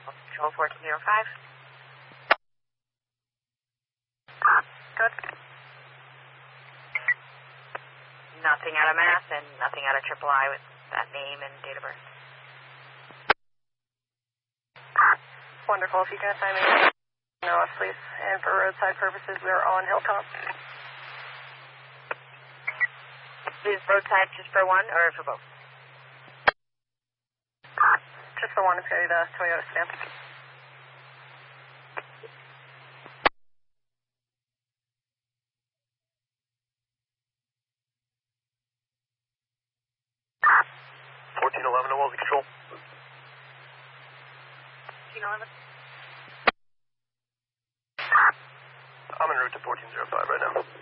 Control 1405. Good. Nothing out of Mass and nothing out of III with that name and date of birth. Wonderful. If you can assign me know us, please. And for roadside purposes, we are on Hilltop. Is roadside just for one or for both? Just for one. It's going to be the Toyota Sedan. Control. 1411. I'm en route to 1405 right now.